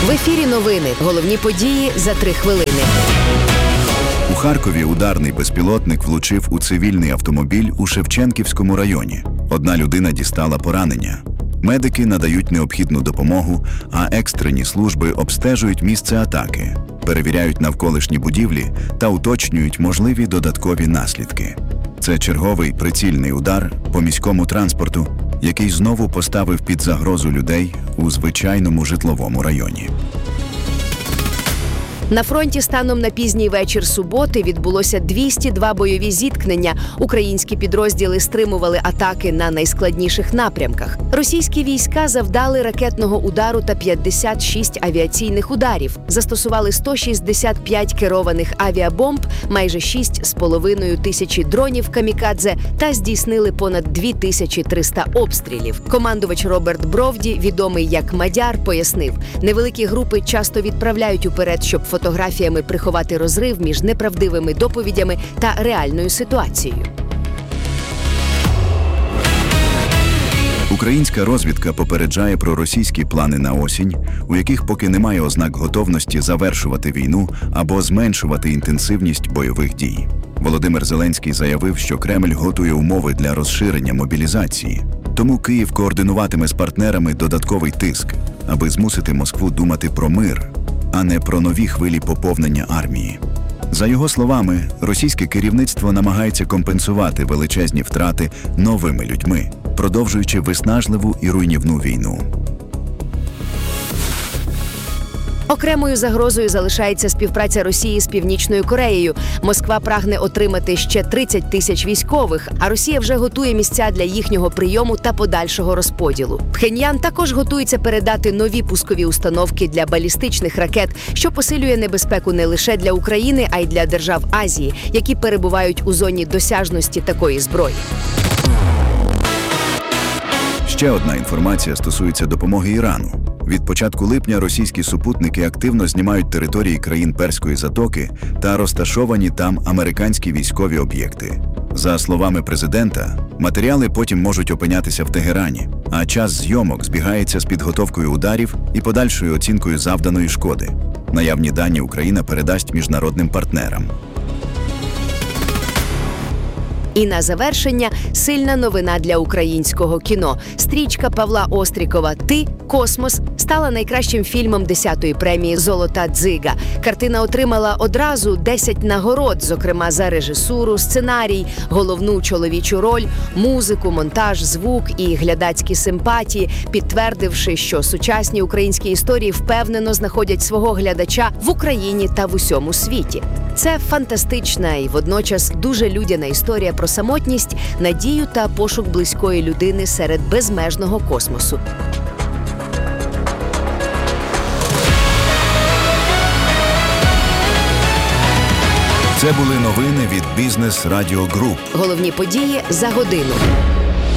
В ефірі новини. Головні події за 3 хвилини. У Харкові ударний безпілотник влучив у цивільний автомобіль у Шевченківському районі. Одна людина дістала поранення. Медики надають необхідну допомогу, а екстрені служби обстежують місце атаки, перевіряють навколишні будівлі та уточнюють можливі додаткові наслідки. Це черговий прицільний удар по міському транспорту, який знову поставив під загрозу людей у звичайному житловому районі. На фронті станом на пізній вечір суботи відбулося 202 бойові зіткнення. Українські підрозділи стримували атаки на найскладніших напрямках. Російські війська завдали ракетного удару та 56 авіаційних ударів. Застосували 165 керованих авіабомб, майже 6,5 тисячі дронів камікадзе та здійснили понад 2300 обстрілів. Командувач Роберт Бровді, відомий як Мадяр, пояснив, невеликі групи часто відправляють уперед, щоб фотографіями приховати розрив між неправдивими доповідями та реальною ситуацією. Українська розвідка попереджає про російські плани на осінь, у яких поки немає ознак готовності завершувати війну або зменшувати інтенсивність бойових дій. Володимир Зеленський заявив, що Кремль готує умови для розширення мобілізації. Тому Київ координуватиме з партнерами додатковий тиск, аби змусити Москву думати про мир, а не про нові хвилі поповнення армії. За його словами, російське керівництво намагається компенсувати величезні втрати новими людьми, продовжуючи виснажливу і руйнівну війну. Окремою загрозою залишається співпраця Росії з Північною Кореєю. Москва прагне отримати ще 30 тисяч військових, а Росія вже готує місця для їхнього прийому та подальшого розподілу. Пхеньян також готується передати нові пускові установки для балістичних ракет, що посилює небезпеку не лише для України, а й для держав Азії, які перебувають у зоні досяжності такої зброї. Ще одна інформація стосується допомоги Ірану. Від початку липня російські супутники активно знімають території країн Перської затоки та розташовані там американські військові об'єкти. За словами президента, матеріали потім можуть опинятися в Тегерані, а час зйомок збігається з підготовкою ударів і подальшою оцінкою завданої шкоди. Наявні дані Україна передасть міжнародним партнерам. І на завершення сильна новина для українського кіно. Стрічка Павла Острікова «Ти. Космос» стала найкращим фільмом 10-ї премії «Золота дзига». Картина отримала одразу 10 нагород, зокрема за режисуру, сценарій, головну чоловічу роль, музику, монтаж, звук і глядацькі симпатії, підтвердивши, що сучасні українські історії впевнено знаходять свого глядача в Україні та в усьому світі. Це фантастична і водночас дуже людяна історія про самотність, надію та пошук близької людини серед безмежного космосу. Це були новини від Бізнес Радіо Груп. Головні події за годину.